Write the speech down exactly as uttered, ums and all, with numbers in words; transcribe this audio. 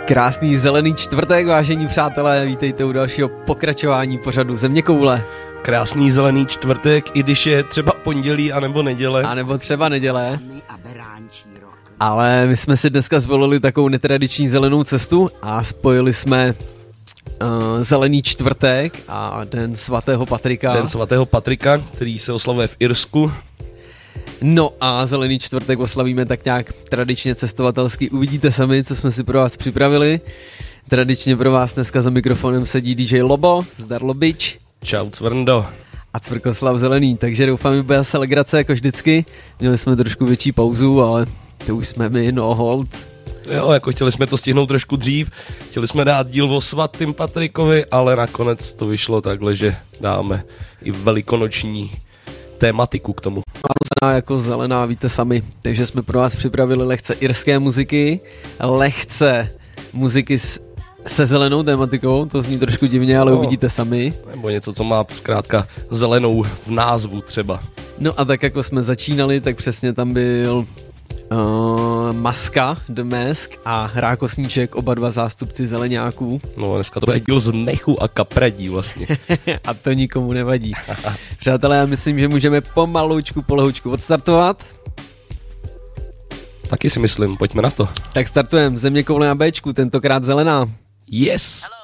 Krásný zelený čtvrtek, vážení přátelé, vítejte u dalšího pokračování pořadu Zeměkoule. Krásný zelený čtvrtek, i když je třeba pondělí anebo neděle. A nebo třeba neděle. Ale my jsme si dneska zvolili takovou netradiční zelenou cestu a spojili jsme uh, zelený čtvrtek a den svatého Patrika. Den svatého Patrika, který se oslavuje v Irsku. No a zelený čtvrtek oslavíme tak nějak tradičně cestovatelsky. Uvidíte sami, co jsme si pro vás připravili. Tradičně pro vás dneska za mikrofonem sedí D J Lobo, zdar Lobič. Čau Cvrndo. A Cvrkoslav Zelený, takže doufám, že bude se legrace jako vždycky. Měli jsme trošku větší pauzu, ale to už jsme my, no hold. Jo, jako chtěli jsme to stihnout trošku dřív, chtěli jsme dát díl o svatým Patrikovi, ale nakonec to vyšlo takhle, že dáme i velikonoční tématiku k tomu. Zelená jako zelená, víte sami, takže jsme pro vás připravili lehce irské muziky, lehce muziky s, se zelenou tématikou, to zní trošku divně, ale no, uvidíte sami. Nebo něco, co má zkrátka zelenou v názvu třeba. No a tak jako jsme začínali, tak přesně tam byl uh, Maska, The Mask a Rákosníček, oba dva zástupci zeleňáků. No dneska to bude díl z mechu a kapradí vlastně. A to nikomu nevadí. Přátelé, já myslím, že můžeme pomaloučku, polehoučku odstartovat. Taky si myslím, pojďme na to. Tak startujeme, Zeměkoule na Béčku, tentokrát zelená. Yes!